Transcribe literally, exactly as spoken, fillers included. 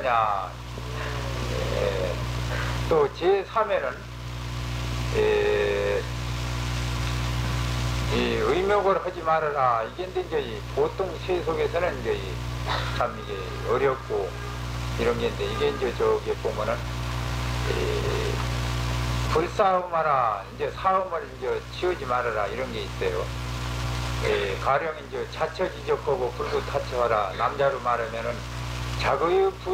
하느냐. 예, 또 제삼에는 예, 이 의목을 하지 말아라. 이게 이제 보통 세속에서는 이제 참 이게 어렵고 이런 게 있는데, 이게 이제 저기 보면은 이 불싸움하라, 이제 싸움을 이제 지우지 말아라 이런 게 있어요. 예, 가령 이제 자처지적하고 불구타처하라. 남자로 말하면은 자거의 부